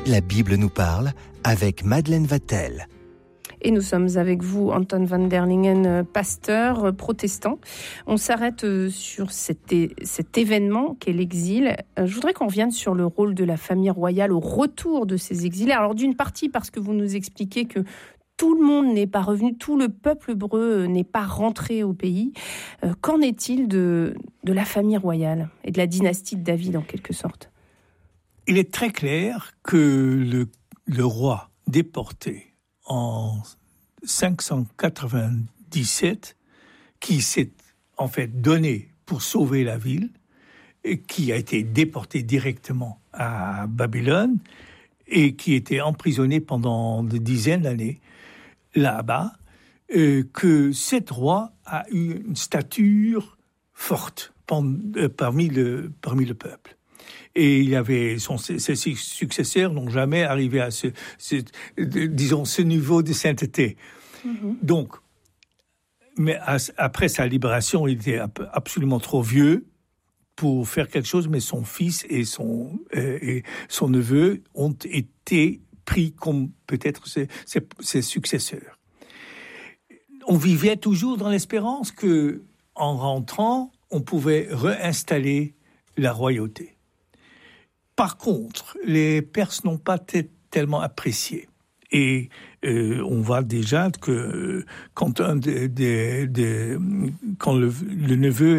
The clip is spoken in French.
la Bible nous parle avec Madeleine Vatel. Et nous sommes avec vous, Anton van der Lingen, pasteur protestant. On s'arrête sur cet événement qu'est l'exil. Je voudrais qu'on revienne sur le rôle de la famille royale au retour de ces exilés. Alors d'une partie parce que vous nous expliquez que tout le monde n'est pas revenu, tout le peuple hébreu n'est pas rentré au pays. Qu'en est-il de la famille royale et de la dynastie de David en quelque sorte ? Il est très clair que le roi déporté en 597, qui s'est en fait donné pour sauver la ville, et qui a été déporté directement à Babylone, et qui était emprisonné pendant des dizaines d'années là-bas, que cet roi a eu une stature forte parmi le peuple. Et il avait ses successeurs n'ont jamais arrivé à ce niveau de sainteté. Mm-hmm. Donc, mais après sa libération, il était absolument trop vieux pour faire quelque chose, mais son fils et son neveu ont été pris comme peut-être ses successeurs. On vivait toujours dans l'espérance que, en rentrant, on pouvait réinstaller la royauté. Par contre, les Perses n'ont pas tellement apprécié. Et on voit déjà que quand le neveu